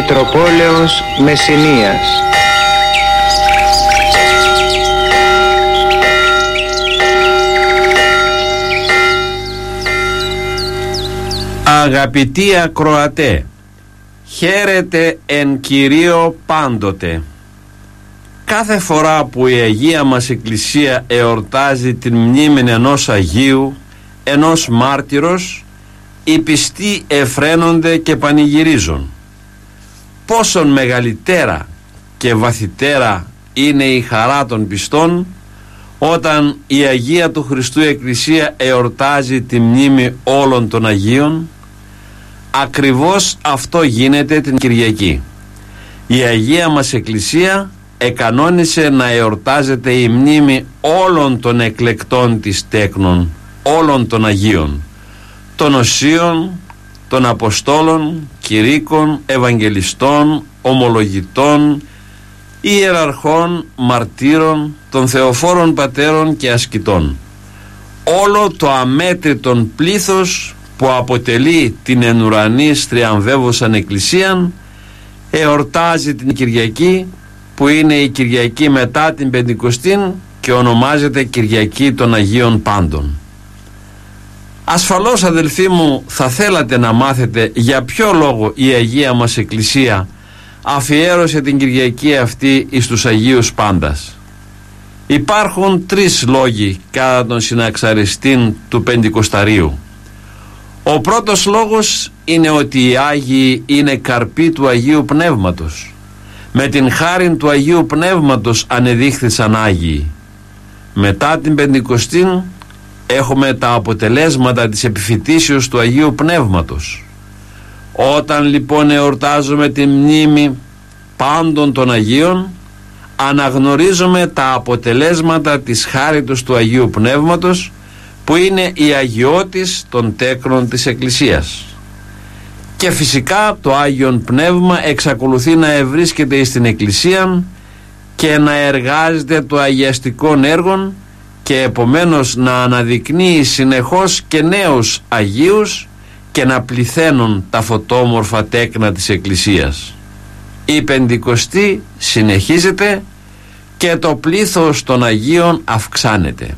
Μητροπόλεως Μεσσηνίας. Αγαπητοί ακροατέ, χαίρετε εν Κυρίω πάντοτε. Κάθε φορά που η Αγία μας Εκκλησία εορτάζει την μνήμη ενός Αγίου, ενός μάρτυρος, οι πιστοί εφραίνονται και πανηγυρίζουν. Πόσον μεγαλύτερα και βαθυτέρα είναι η χαρά των πιστών όταν η Αγία του Χριστού Εκκλησία εορτάζει τη μνήμη όλων των Αγίων. Ακριβώς αυτό γίνεται την Κυριακή. Η Αγία μας Εκκλησία εκανόνισε να εορτάζεται η μνήμη όλων των εκλεκτών της τέκνων, όλων των Αγίων, των Οσίων, των Αποστόλων, Κηρύκων, Ευαγγελιστών, Ομολογητών, Ιεραρχών, Μαρτύρων, των Θεοφόρων Πατέρων και Ασκητών. Όλο το αμέτρητον πλήθος που αποτελεί την εν ουρανής θριαμβεύουσαν Εκκλησίαν εορτάζει την Κυριακή, που είναι η Κυριακή μετά την Πεντηκοστήν και ονομάζεται Κυριακή των Αγίων Πάντων. Ασφαλώς, αδελφοί μου, θα θέλατε να μάθετε για ποιο λόγο η Αγία μας Εκκλησία αφιέρωσε την Κυριακή αυτή εις τους Αγίους Πάντας. Υπάρχουν τρεις λόγοι κατά τον συναξαριστήν του Πεντηκοσταρίου. Ο πρώτος λόγος είναι ότι οι Άγιοι είναι καρποί του Αγίου Πνεύματος. Με την χάριν του Αγίου Πνεύματος ανεδείχθησαν Άγιοι. Μετά την Πεντηκοστήν έχουμε τα αποτελέσματα της επιφυτίσεως του Αγίου Πνεύματος. Όταν λοιπόν εορτάζουμε τη μνήμη πάντων των Αγίων, αναγνωρίζουμε τα αποτελέσματα της χάριτος του Αγίου Πνεύματος, που είναι η αγιώτης των τέκνων της Εκκλησίας. Και φυσικά το Άγιον Πνεύμα εξακολουθεί να ευρίσκεται στην Εκκλησία και να εργάζεται το αγιαστικών έργων και επομένως να αναδεικνύει συνεχώς και νέους Αγίους και να πληθαίνουν τα φωτόμορφα τέκνα της Εκκλησίας. Η Πεντηκοστή συνεχίζεται και το πλήθος των Αγίων αυξάνεται.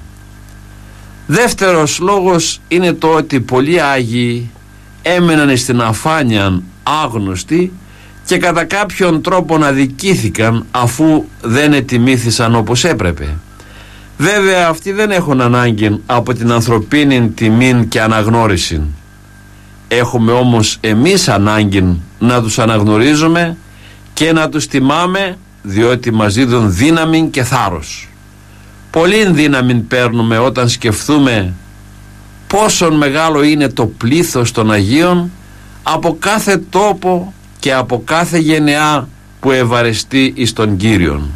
Δεύτερος λόγος είναι το ότι πολλοί Άγιοι έμεναν στην αφάνεια άγνωστοι και κατά κάποιον τρόπο αδικήθηκαν αφού δεν ετιμήθησαν όπως έπρεπε. Βέβαια αυτοί δεν έχουν ανάγκη από την ανθρωπίνη τιμήν και αναγνώριση. Έχουμε όμως εμείς ανάγκη να τους αναγνωρίζουμε και να τους τιμάμε, διότι μας δίδουν δύναμη και θάρρος. Πολύ δύναμη παίρνουμε όταν σκεφτούμε πόσο μεγάλο είναι το πλήθος των Αγίων από κάθε τόπο και από κάθε γενεά που ευαρεστεί εις τον Κύριον.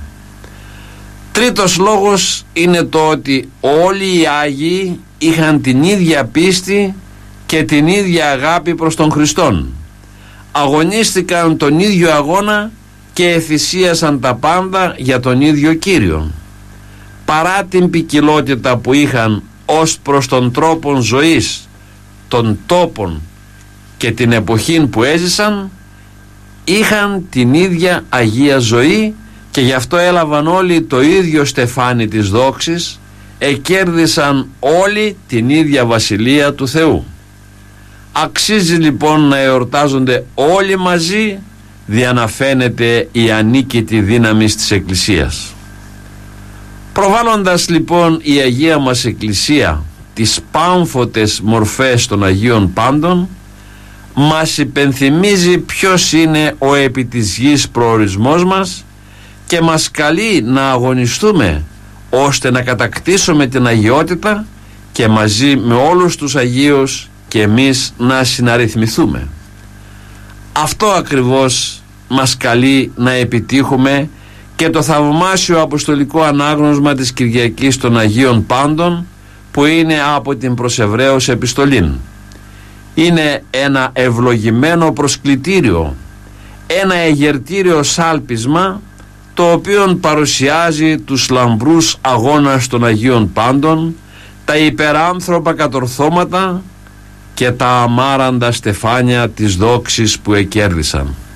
Τρίτος λόγος είναι το ότι όλοι οι Άγιοι είχαν την ίδια πίστη και την ίδια αγάπη προς τον Χριστόν. Αγωνίστηκαν τον ίδιο αγώνα και εθυσίασαν τα πάντα για τον ίδιο Κύριον. Παρά την ποικιλότητα που είχαν ως προς τον τρόπο ζωής, των τόπων και την εποχή που έζησαν, είχαν την ίδια Αγία ζωή και γι' αυτό έλαβαν όλοι το ίδιο στεφάνι της δόξης, εκέρδισαν όλοι την ίδια Βασιλεία του Θεού. Αξίζει λοιπόν να εορτάζονται όλοι μαζί, δια να φαίνεται η ανίκητη δύναμη της Εκκλησίας. Προβάλλοντας λοιπόν η Αγία μας Εκκλησία τις πάμφωτες μορφές των Αγίων Πάντων, μας υπενθυμίζει ποιος είναι ο επί της γης προορισμός μας και μας καλεί να αγωνιστούμε ώστε να κατακτήσουμε την αγιότητα και μαζί με όλους τους Αγίους και εμείς να συναριθμηθούμε. Αυτό ακριβώς μας καλεί να επιτύχουμε και το θαυμάσιο αποστολικό ανάγνωσμα της Κυριακής των Αγίων Πάντων, που είναι από την προς Εβραίους επιστολήν. Είναι ένα ευλογημένο προσκλητήριο, ένα εγερτήριο σάλπισμα, το οποίο παρουσιάζει τους λαμπρούς αγώνας των Αγίων Πάντων, τα υπεράνθρωπα κατορθώματα και τα αμάραντα στεφάνια της δόξης που εκέρδισαν.